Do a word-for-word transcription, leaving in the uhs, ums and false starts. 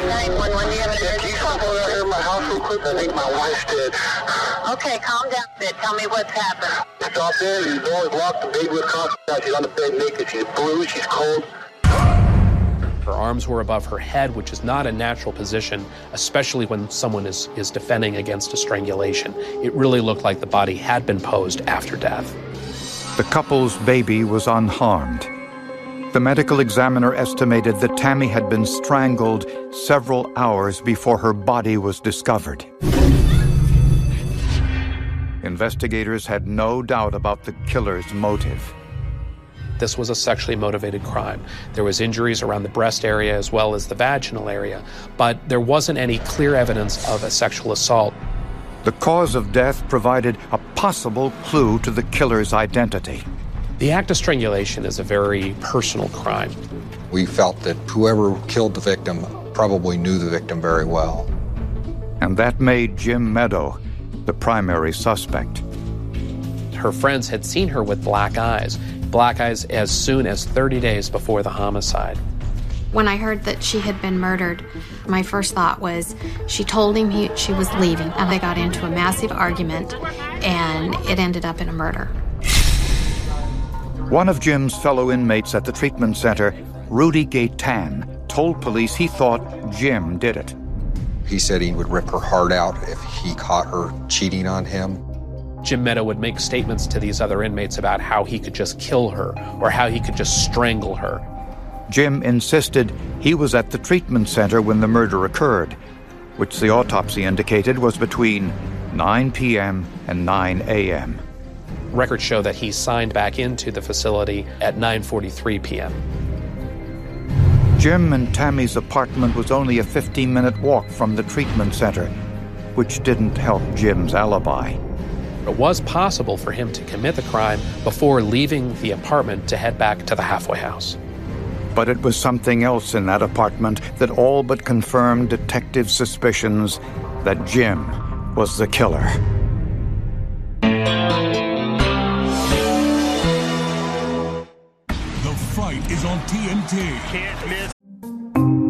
nine one one, do you have an Yeah, can you stop over here in my house real quick? I think my wife's dead. Okay, calm down a bit. Tell me what's happened. Stop there, the door is locked, the baby was constant. She's on the bed naked, she's blue, she's cold. Her arms were above her head, which is not a natural position, especially when someone is, is defending against a strangulation. It really looked like the body had been posed after death. The couple's baby was unharmed. The medical examiner estimated that Tammy had been strangled several hours before her body was discovered. Investigators had no doubt about the killer's motive. This was a sexually motivated crime. There was injuries around the breast area as well as the vaginal area, but there wasn't any clear evidence of a sexual assault. The cause of death provided a possible clue to the killer's identity. The act of strangulation is a very personal crime. We felt that whoever killed the victim probably knew the victim very well. And that made Jim Meadow the primary suspect. Her friends had seen her with black eyes, black eyes as soon as thirty days before the homicide. When I heard that she had been murdered, my first thought was she told him he, she was leaving, and they got into a massive argument, and it ended up in a murder. One of Jim's fellow inmates at the treatment center, Rudy Gaitan, told police he thought Jim did it. He said he would rip her heart out if he caught her cheating on him. Jim Meadow would make statements to these other inmates about how he could just kill her or how he could just strangle her. Jim insisted he was at the treatment center when the murder occurred, which the autopsy indicated was between nine p.m. and nine a.m. Records show that he signed back into the facility at nine forty-three p.m. Jim and Tammy's apartment was only a fifteen-minute walk from the treatment center, which didn't help Jim's alibi. It was possible for him to commit the crime before leaving the apartment to head back to the halfway house. But it was something else in that apartment that all but confirmed detectives' suspicions that Jim was the killer. The Fight is on T N T. Can't miss